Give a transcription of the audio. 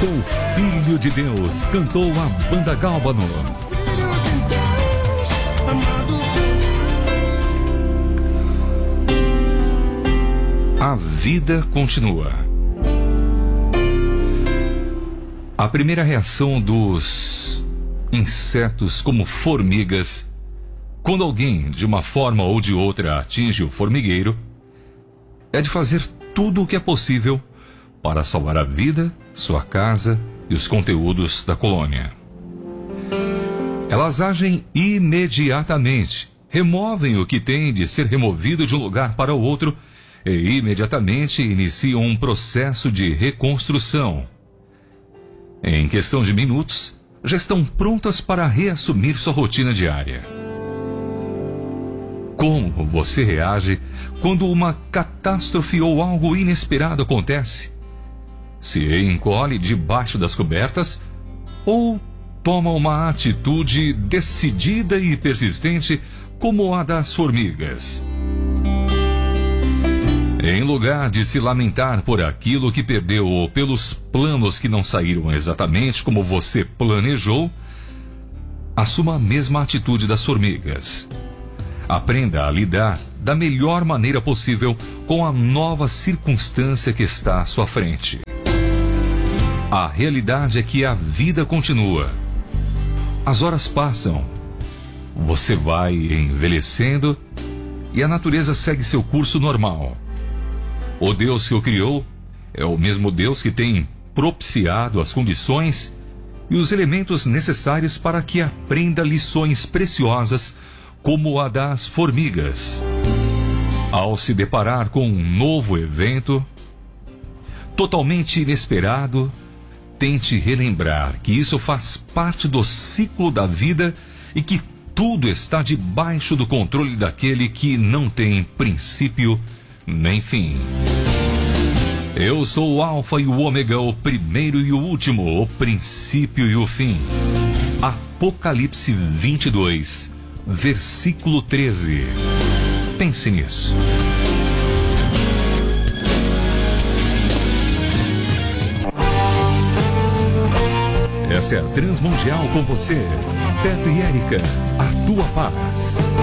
Sou filho de Deus, cantou a banda Gálbano. A vida continua. A primeira reação dos insetos como formigas, quando alguém, de uma forma ou de outra, atinge o formigueiro, é de fazer tudo o que é possível para salvar a vida, sua casa e os conteúdos da colônia. Elas agem imediatamente, removem o que tem de ser removido de um lugar para o outro e imediatamente iniciam um processo de reconstrução. Em questão de minutos, já estão prontas para reassumir sua rotina diária. Como você reage quando uma catástrofe ou algo inesperado acontece? Se encolhe debaixo das cobertas ou toma uma atitude decidida e persistente como a das formigas? Em lugar de se lamentar por aquilo que perdeu ou pelos planos que não saíram exatamente como você planejou, assuma a mesma atitude das formigas. Aprenda a lidar da melhor maneira possível com a nova circunstância que está à sua frente. A realidade é que a vida continua. As horas passam. Você vai envelhecendo e a natureza segue seu curso normal. O Deus que o criou é o mesmo Deus que tem propiciado as condições e os elementos necessários para que aprenda lições preciosas como a das formigas. Ao se deparar com um novo evento, totalmente inesperado, tente relembrar que isso faz parte do ciclo da vida e que tudo está debaixo do controle daquele que não tem princípio nem fim. Eu sou o Alfa e o Ômega, o primeiro e o último, o princípio e o fim. Apocalipse 22, versículo 13. Pense nisso. Essa é a Transmundial com você, Beto e Érica, a tua paz.